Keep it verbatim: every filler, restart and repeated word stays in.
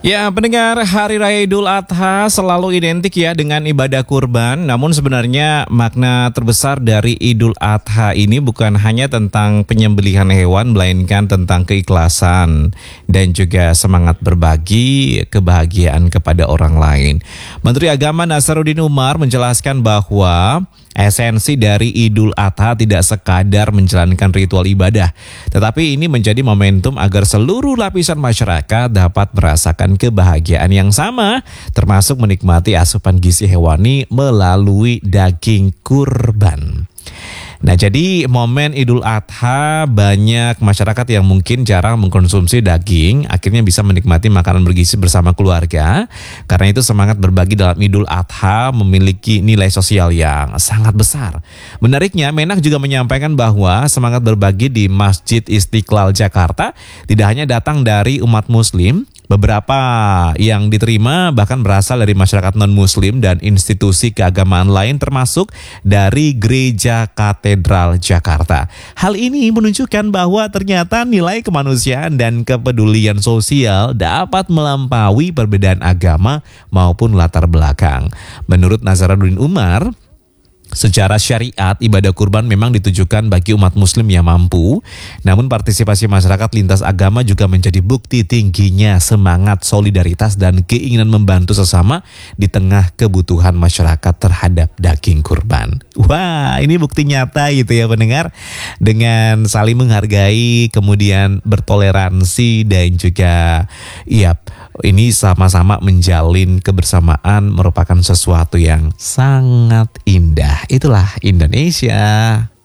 Ya, pendengar, Hari Raya Idul Adha selalu identik ya dengan ibadah kurban. Namun sebenarnya makna terbesar dari Idul Adha ini bukan hanya tentang penyembelihan hewan, melainkan tentang keikhlasan dan juga semangat berbagi kebahagiaan kepada orang lain. Menteri Agama Nasaruddin Umar menjelaskan bahwa esensi dari Idul Adha tidak sekadar menjalankan ritual ibadah, tetapi ini menjadi momentum agar seluruh lapisan masyarakat dapat merasakan kebahagiaan yang sama, termasuk menikmati asupan gizi hewani melalui daging kurban. Nah, jadi momen Idul Adha banyak masyarakat yang mungkin jarang mengkonsumsi daging akhirnya bisa menikmati makanan bergizi bersama keluarga. Karena itu semangat berbagi dalam Idul Adha memiliki nilai sosial yang sangat besar. Menariknya, Menak juga menyampaikan bahwa semangat berbagi di Masjid Istiqlal Jakarta tidak hanya datang dari umat muslim. Beberapa yang diterima bahkan berasal dari masyarakat non-muslim dan institusi keagamaan lain termasuk dari Gereja Katedral Jakarta. Hal ini menunjukkan bahwa ternyata nilai kemanusiaan dan kepedulian sosial dapat melampaui perbedaan agama maupun latar belakang. Menurut Nasaruddin Umar, secara syariat, ibadah kurban memang ditujukan bagi umat muslim yang mampu. Namun partisipasi masyarakat lintas agama juga menjadi bukti tingginya semangat solidaritas dan keinginan membantu sesama di tengah kebutuhan masyarakat terhadap daging kurban. Wah, ini bukti nyata gitu ya pendengar. Dengan saling menghargai, kemudian bertoleransi dan juga iya, ini sama-sama menjalin kebersamaan merupakan sesuatu yang sangat indah. Itulah Indonesia.